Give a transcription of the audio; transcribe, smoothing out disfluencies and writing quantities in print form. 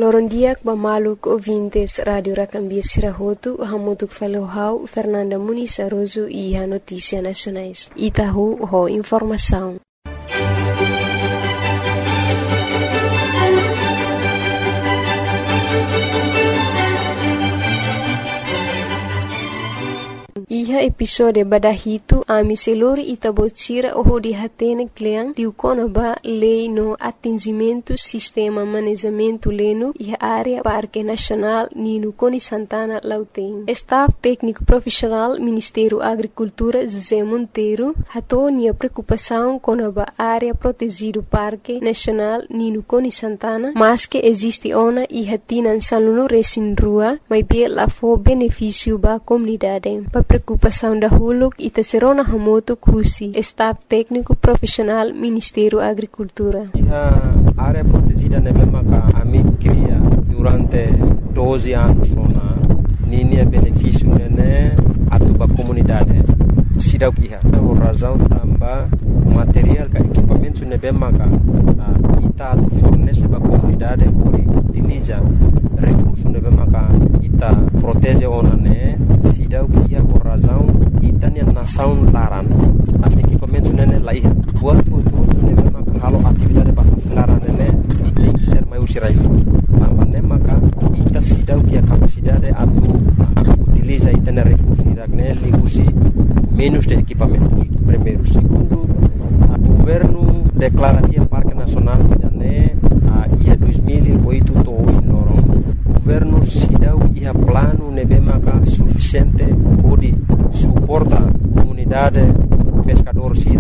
Lorondiak Bamaluk ouvintes Rádio Racambia Sirahotu, Hamutuk Falohau, Fernanda Muniz Aroso e a Notícia Nacionais. Itahu, ho informação. Iha episode badahitu ami selori itabotira oho di hatene kleang diukona ba lei no atingimento sistema manejamento leno iha área Parque Nacional Nino Coni Santana Lauteng. Staff técnico profissional Ministério Agricultura José Monteiro hatonia preocupação com a área protegido Parque Nacional Nino Coni Santana, mas que existe ona iha tinan saluno resin rua, mas bem lá for benefício ba comunidade. Preocupação da Huluk e Tesserona Hamoto Kusi, Staff Técnico Profissional Ministério Agricultura. A área protegida na mesma que a mim cria durante 12 anos na linha benefício né a tua comunidade. Sidau que a razão também material que equipamento na mesma que ita fornece para a comunidade por utiliza recursos na mesma que ita protege ona né sidau que a razão ita ne nação laran equipamento né lá ia buat tudo né mesma que halo atividade para laran né tem que ser mais usirai também né maka ita sidau que a capacidade utiliza ita ne recursos né ligusi menos de equipamentos. Primeiro. Segundo, o governo declara que a Parque Nacional né, ia 2008 o governo se deu que a plano nebemaka suficiente para suportar a comunidade pescador